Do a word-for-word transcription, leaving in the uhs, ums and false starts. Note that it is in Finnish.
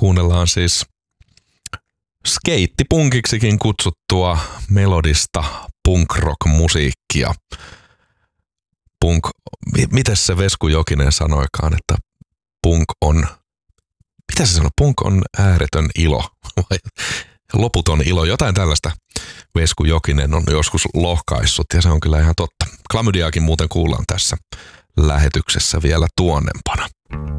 kuunnellaan siis skeittipunkiksikin kutsuttua melodista punk-rock-musiikkia. Punk, miten se Vesku Jokinen sanoikaan, että punk on, mitä se sanoi, punk on ääretön ilo, vai loputon ilo, jotain tällaista Vesku Jokinen on joskus lohkaissut, ja se on kyllä ihan totta. Klamydiaakin muuten kuullaan tässä lähetyksessä vielä tuonnempana.